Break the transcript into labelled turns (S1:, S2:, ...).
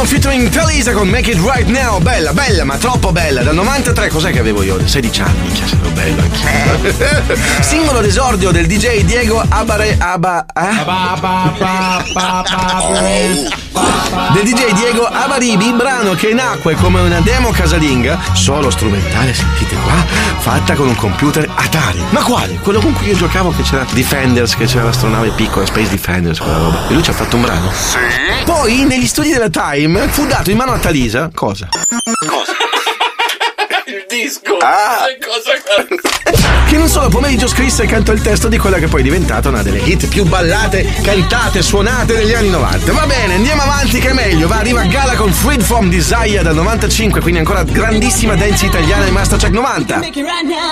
S1: Brown featuring Talisa con Make It Right Now. Bella, bella, ma troppo bella. Dal 93, cos'è che avevo io? 16 anni, minchia, sono bello anch'io. Singolo d'esordio del DJ Diego del DJ Diego Abaribi, brano che nacque come una demo casalinga, solo strumentale, sentite qua, fatta con un computer Atari. Ma quale? Quello con cui io giocavo, che c'era Defenders, che c'era l'astronave piccola, Space Defenders, quella roba. E lui ci ha fatto un brano. Sì. Poi, negli studi della Time, fu dato in mano a Talisa. Cosa?
S2: Il disco.
S1: Che in un solo pomeriggio scrisse e cantò il testo di quella che poi è diventata una delle hit più ballate, cantate, suonate negli anni 90. Va bene, andiamo avanti che è meglio. Va, arriva Gala con Freed From Desire dal 95, quindi ancora grandissima dance italiana in Mastercheck 90.